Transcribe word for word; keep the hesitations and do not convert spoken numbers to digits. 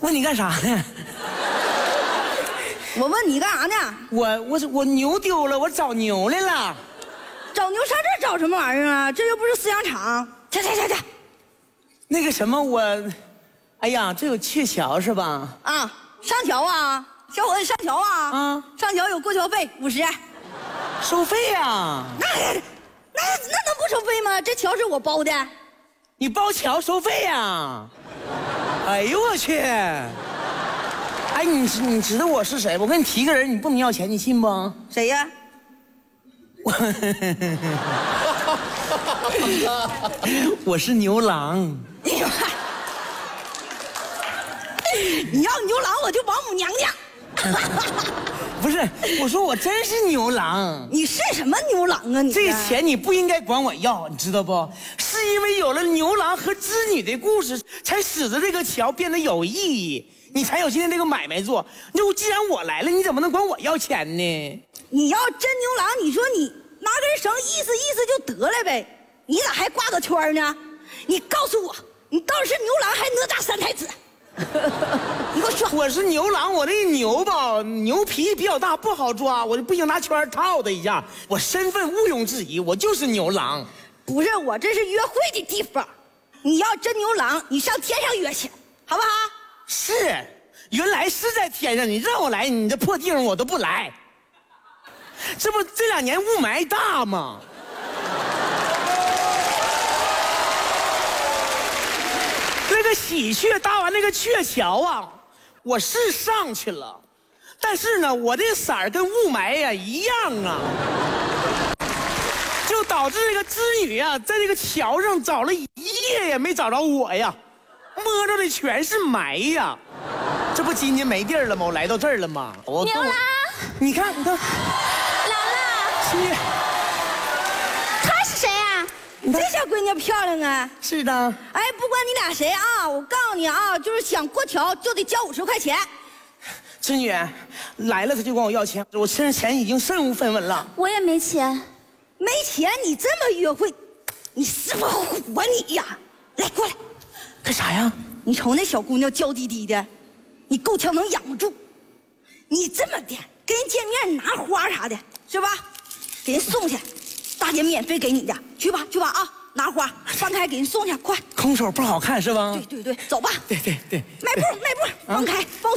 问你干啥呢？ 我问你干啥呢？ 我我我牛丢了，我找牛来了。 找牛上这找什么玩意儿啊？这又不是饲养场。去去去去。 那个什么，我，哎呀，这有鹊桥是吧？ 啊，上桥啊，小伙子上桥啊。啊，上桥有过桥费五十。 收费呀？ 那那那能不收费吗？这桥是我包的。 你包桥收费呀？哎呦我去！哎，你你知道我是谁？我跟你提个人，你不能要钱，你信不？ 谁呀？ 我我是牛郎。 你要牛郎，我就王母娘娘。 不是，我说我真是牛郎。 你是什么牛郎啊你？ 这钱你不应该管我要，你知道不？是因为有了牛郎和织女的故事，才使得这个桥变得有意义，你才有今天这个买卖做。那既然我来了，你怎么能管我要钱呢？ 你要真牛郎，你说你拿根绳意思意思就得了呗，你咋还挂个圈呢？你告诉我，你到底是牛郎还是哪吒三太子？你给我说。 我是牛郎，我这牛吧，牛皮比较大，不好抓，我就不行拿圈套它一下。我身份毋庸置疑，我就是牛郎。 不是，我这是约会的地方，你要真牛郎，你上天上约去，好不好？ 是，原来是在天上，你让我来，你这破地方我都不来。这不这两年雾霾大吗？那个喜鹊搭完那个鹊桥啊，我是上去了，但是呢，我这色儿跟雾霾呀一样啊，就导致这个织女啊，在这个桥上找了一夜也没找着我呀，摸着的全是霾呀。这不今天没地儿了吗？我来到这儿了吗？我牛郎， 你看，你看， 来了。 是， 她是谁啊？ 这小闺女漂亮啊！ 是的。 哎，不管你俩谁啊，我告诉你啊，就是想过桥就得交五十块钱。 织女来了，他就管我要钱，我身上钱已经身无分文了。 我也没钱。 没钱你这么约会，你是不是唬你呀？来，过来。 干啥呀？ 你瞅那小姑娘娇滴滴的，你够呛能养不住。你这么的跟人见面拿花啥的，是吧？给人送去，大姐免费给你的，去吧去吧啊！拿花放开给人送去，快！ 空手不好看是吧？ 对对对，走吧。 对对对， 迈步迈步，放开放。